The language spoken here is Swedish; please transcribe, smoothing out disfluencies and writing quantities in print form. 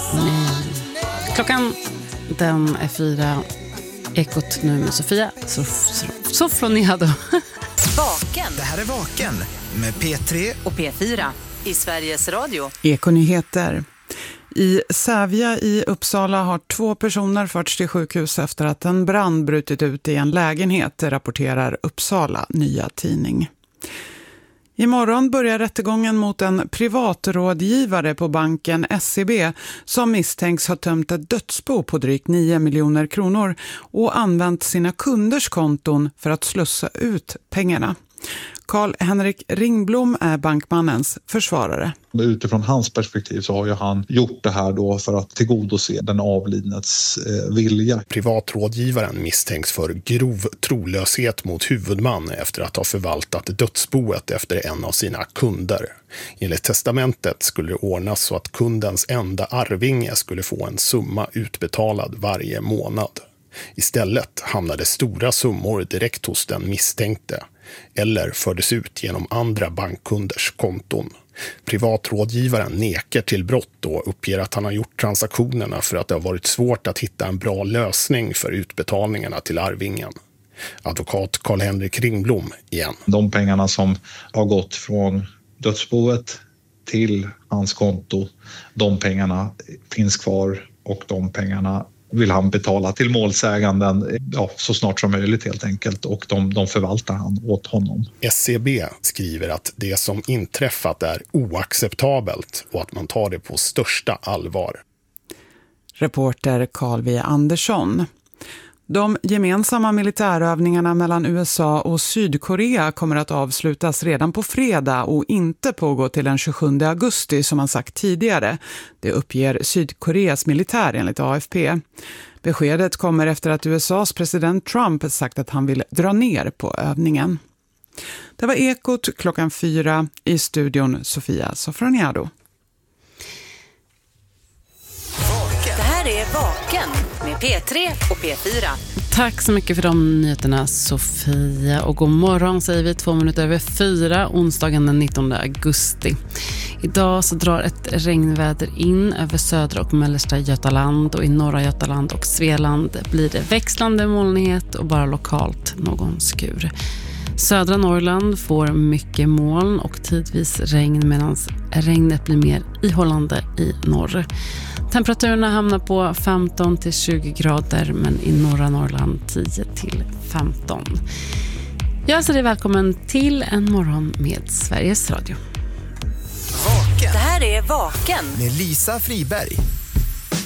Klockan den är 4. Ekot nu med Sofia Sofroniado. Vaken. Det här är Vaken med P3 och P4 i Sveriges Radio. Ekonyheter. I Sävja i Uppsala har 2 personer förts till sjukhus efter att en brand brutit ut i en lägenhet, rapporterar Uppsala Nya Tidning. Imorgon börjar rättegången mot en privatrådgivare på banken SEB som misstänks ha tömt ett dödsbo på drygt 9 miljoner kronor och använt sina kunders konton för att slussa ut pengarna. Carl-Henrik Ringblom är bankmannens försvarare. Utifrån hans perspektiv så har ju han gjort det här då för att tillgodose den avlidnes vilja. Privatrådgivaren misstänks för grov trolöshet mot huvudman efter att ha förvaltat dödsboet efter en av sina kunder. Enligt testamentet skulle det ordnas så att kundens enda arvinge skulle få en summa utbetalad varje månad. Istället hamnade stora summor direkt hos den misstänkte eller fördes ut genom andra bankkunders konton. Privatrådgivaren nekar till brott och uppger att han har gjort transaktionerna för att det har varit svårt att hitta en bra lösning för utbetalningarna till arvingen. Advokat Carl-Henrik Ringblom igen. De pengarna som har gått från dödsboet till hans konto, de pengarna finns kvar och de pengarna vill han betala till målsäganden så snart som möjligt helt enkelt, och de förvaltar han åt honom. SEB skriver att det som inträffat är oacceptabelt och att man tar det på största allvar. Reporter Carl V. Andersson. De gemensamma militärövningarna mellan USA och Sydkorea kommer att avslutas redan på fredag och inte pågå till den 27 augusti som man sagt tidigare. Det uppger Sydkoreas militär enligt AFP. Beskedet kommer efter att USAs president Trump sagt att han vill dra ner på övningen. Det var Ekot klockan 4 i studion Sofia Sofroniado. Det här är Vaken med P3 och P4. Tack så mycket för de nyheterna, Sofia. Och god morgon säger vi 4:02, onsdagen den 19 augusti. Idag så drar ett regnväder in över södra och mellersta Götaland, och i norra Götaland och Svealand blir det växlande molnighet och bara lokalt någon skur. Södra Norrland får mycket moln och tidvis regn, medan regnet blir mer ihållande i norr. Temperaturen hamnar på 15 till 20 grader, men i norra Norrland 10 till 15. Jag säger välkommen till en morgon med Sveriges Radio. Vaken. Det här är Vaken med Lisa Friberg.